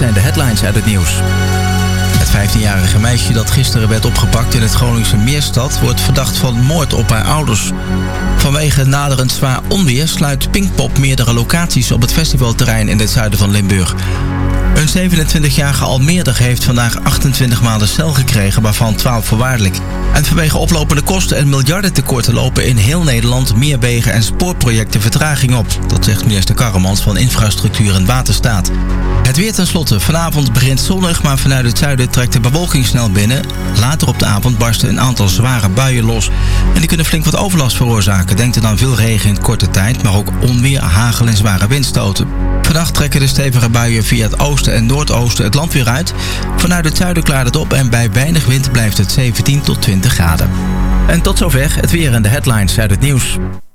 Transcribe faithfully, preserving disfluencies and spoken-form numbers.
zijn de headlines uit het nieuws. Het vijftienjarige meisje dat gisteren werd opgepakt in het Groningse Meerstad wordt verdacht van moord op haar ouders. Vanwege naderend zwaar onweer sluit Pinkpop meerdere locaties op het festivalterrein in het zuiden van Limburg. Een zevenentwintigjarige Almeerder heeft vandaag achtentwintig maanden cel gekregen, waarvan twaalf voorwaardelijk. En vanwege oplopende kosten en miljardentekorten lopen in heel Nederland meer wegen en spoorprojecten vertraging op. Dat zegt minister Karremans van Infrastructuur en Waterstaat. Het weer tenslotte. Vanavond begint zonnig, maar vanuit het zuiden trekt de bewolking snel binnen. Later op de avond barsten een aantal zware buien los. En die kunnen flink wat overlast veroorzaken. Denk er dan veel regen in korte tijd, maar ook onweer, hagel en zware windstoten. Vannacht trekken de stevige buien via het oosten en noordoosten het land weer uit. Vanuit het zuiden klaart het op en bij weinig wind blijft het zeventien tot twintig graden. En tot zover het weer en de headlines uit het nieuws.